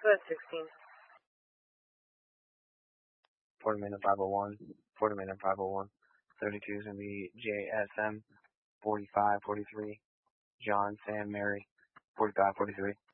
Go ahead, 16. Florida Minute 501. Florida Minute 501. 32 is going to be JSM 4543. John, Sam, Mary 4543.